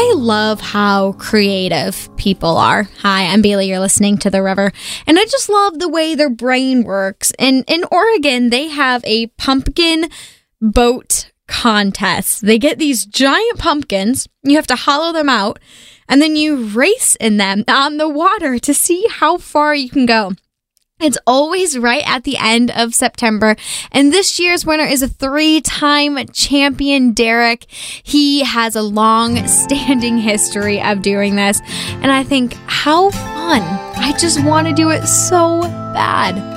I love how creative people are. Hi, I'm Bailey. You're listening to The River. And I just love the way their brain works. And in Oregon, they have a pumpkin boat contest. They get these giant pumpkins. You have to hollow them out. And then you race in them on the water to see how far you can go. It's always right at the end of September. And this year's winner is a 3-time champion, Derek. He has a long-standing history of doing this. And I think, how fun. I just want to do it so bad.